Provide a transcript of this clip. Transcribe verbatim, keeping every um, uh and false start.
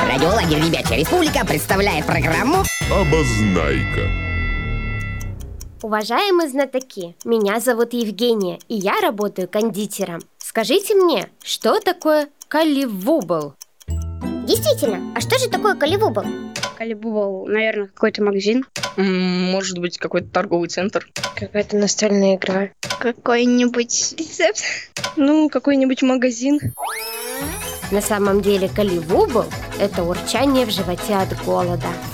Радиолагерь «Ребячья республика» представляет программу «Обознайка». Уважаемые знатоки, меня зовут Евгения, и я работаю кондитером. Скажите мне, что такое колливубл? Действительно, а что же такое колливубл? Колливубл, наверное, какой-то магазин. Может быть, какой-то торговый центр. Какая-то настольная игра. Какой-нибудь рецепт. Ну, какой-нибудь магазин. На самом деле колливубл – это урчание в животе от голода.